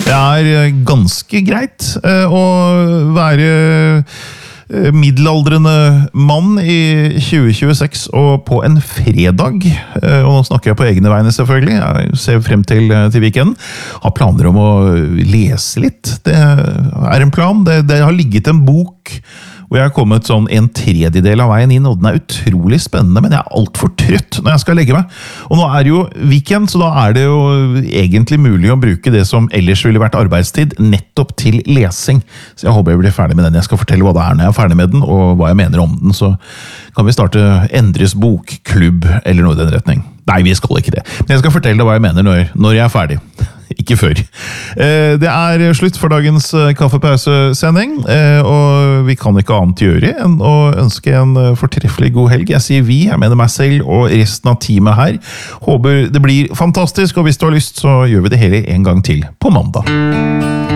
Det ganske greit å være middelaldrende mann i 2026 og på en fredag, og nå snakker jeg på egne vegne selvfølgelig, jeg ser frem til weekenden, har planer om å lese litt. Det en plan, det har ligget en bok hvor jeg har kommet sånn 1/3 av veien inn, og den utrolig spennende, men jeg alt for trøtt når jeg skal legge meg. Og nå det jo weekend, så da det jo egentlig mulig å bruke det som ellers ville vært arbeidstid, nettopp til lesing. Så jeg håper jeg blir ferdig med den. Jeg skal fortelle hva det når jeg ferdig med den, og hva jeg mener om den, så kan vi starte Endres bokklubb, eller noe i den retning. Nei, vi skal ikke det. Men jeg skal fortelle deg hva jeg mener når jeg ferdig. Ikke før. Det slutt for dagens kaffepausesending, og vi kan ikke annet gjøre enn å ønske en fortreffelig god helg. Jeg sier vi, jeg mener meg selv og resten av teamet her. Håper det blir fantastisk, og hvis du har lyst så gjør vi det hele en gang til på mandag.